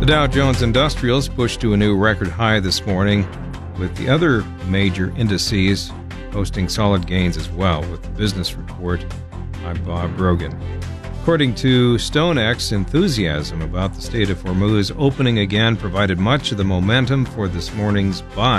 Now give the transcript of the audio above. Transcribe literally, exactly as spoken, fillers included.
The Dow Jones Industrials pushed to a new record high this morning, with the other major indices posting solid gains as well. With the business report, I'm Bob Brogan. According to StoneX, enthusiasm about the Strait of Hormuz opening again provided much of the momentum for this morning's buy.